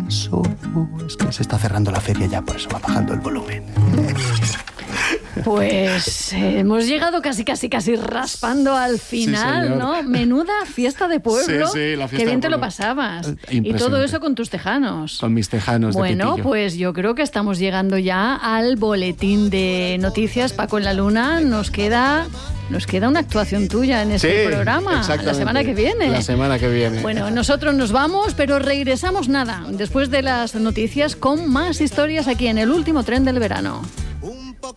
descanso. Es que se está cerrando la feria ya, por eso va bajando el volumen. Pues hemos llegado casi raspando al final, sí, ¿no? Menuda fiesta de pueblo. Sí, la fiesta Qué bien de te lo pueblo. pasabas. Y todo eso con tus tejanos. Con mis tejanos de Bueno, pitillo. pues yo creo que estamos llegando ya al boletín de noticias. Paco en la Luna, nos queda una actuación tuya en este programa. La semana que viene. La semana que viene. Bueno, nosotros nos vamos, pero regresamos después de las noticias con más historias aquí en el último tren del verano.